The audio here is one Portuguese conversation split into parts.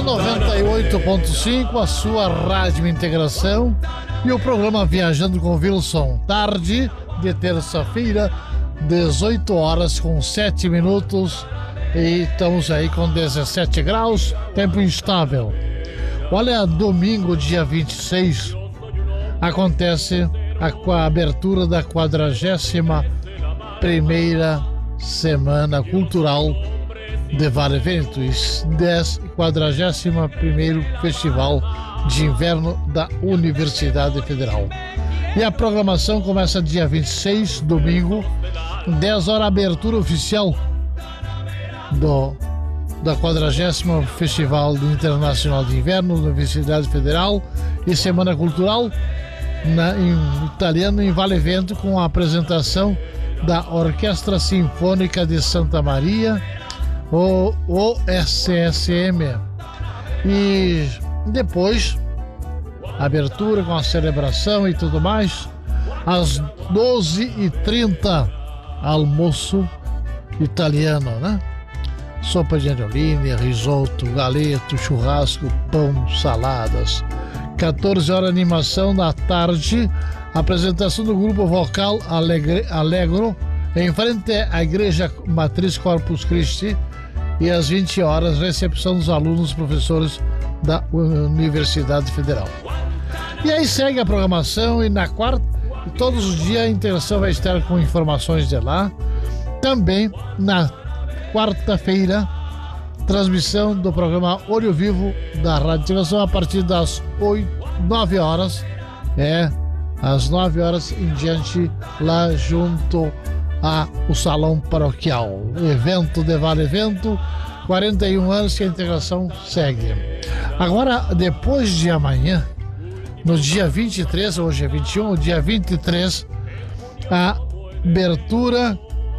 98.5, a sua Rádio Integração, e o programa Viajando com Wilson. Tarde de terça-feira, 18 horas com 7 minutos, e estamos aí com 17 graus, tempo instável. Olha, domingo, dia 26, acontece a abertura da 41ª Semana Cultural de Vale Vento, 41º Festival de Inverno da Universidade Federal. E a programação começa dia 26, domingo, 10 horas, abertura oficial da 40º Festival Internacional de Inverno da Universidade Federal e Semana Cultural em italiano em Vale Vento, com a apresentação da Orquestra Sinfônica de Santa Maria, o OSSM, e depois abertura com a celebração e tudo mais. Às 12h30, almoço italiano, né? Sopa de angiolini, risoto, galeto, churrasco, pão, saladas. 14 horas, animação da tarde, apresentação do grupo vocal Allegro em frente à Igreja Matriz Corpus Christi, e às 20 horas, recepção dos alunos e professores da Universidade Federal. E aí segue a programação, e na quarta, todos os dias a Interação vai estar com informações de lá. Também na quarta-feira, transmissão do programa Olho Vivo da Rádio Interação a partir das 9 horas, às 9 horas em diante, lá junto ao Salão Paroquial. Evento de Vale Vento, 41 anos que a integração segue. Agora, depois de amanhã, no dia 23, hoje é 21, dia 23, a abertura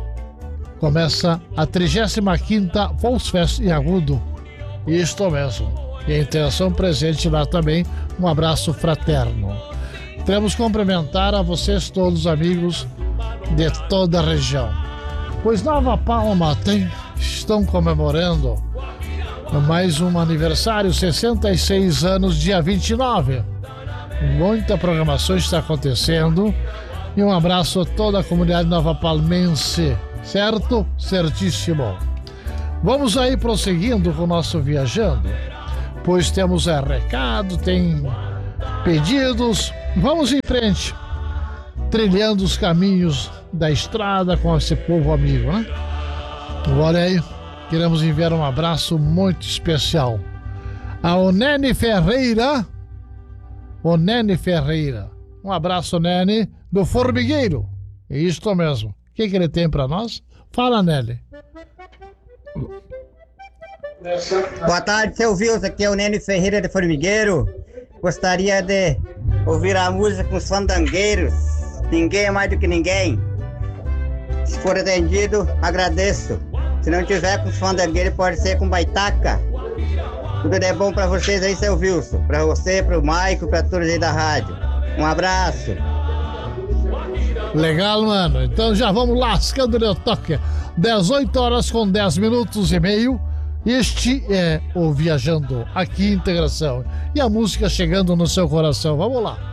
começa a 35ª Volksfest em Agudo. Isto mesmo. E a interação presente lá também. Um abraço fraterno. Queremos cumprimentar a vocês todos, amigos de toda a região. Pois Nova Palma estão comemorando mais um aniversário, 66 anos, dia 29. Muita programação está acontecendo. E um abraço a toda a comunidade nova palmense. Certo? Certíssimo. Vamos aí prosseguindo com o nosso Viajando, pois temos recado, tem pedidos. Vamos em frente, trilhando os caminhos da estrada com esse povo amigo, né? Olha aí, queremos enviar um abraço muito especial ao Nene Ferreira. O Nene Ferreira. Um abraço, Nene, do Formigueiro. É isto mesmo. O que ele tem para nós? Fala, Nelly. Boa tarde, seu Wilson. Aqui é o Nene Ferreira de Formigueiro. Gostaria de ouvir a música com os fandangueiros. Ninguém é mais do que ninguém. Se for atendido, agradeço. Se não tiver com os fandangueiros, pode ser com baitaca. Tudo é bom pra vocês aí, seu Wilson. Pra você, pro Maico, pra todos aí da rádio. Um abraço. Legal, mano. Então já vamos lascando o toque. 18 horas com 10 minutos e meio. Este é o Viajando aqui, Integração. E a música chegando no seu coração. Vamos lá.